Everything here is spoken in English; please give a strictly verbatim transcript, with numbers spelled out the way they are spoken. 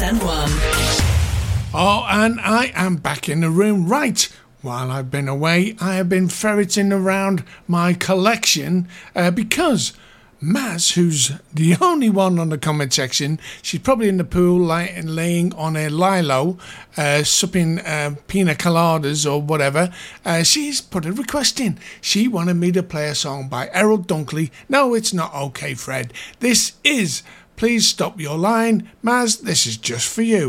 and one. Oh, and I am back in the room. Right. While I've been away, I have been ferreting around my collection uh, because Maz, who's the only one on the comment section, she's probably in the pool lay- laying on a lilo, uh, supping uh, pina coladas or whatever. Uh, she's put a request in. She wanted me to play a song by Errol Dunkley. No, it's not okay, Fred. This is Please Stop Your Line. Maz, this is just for you.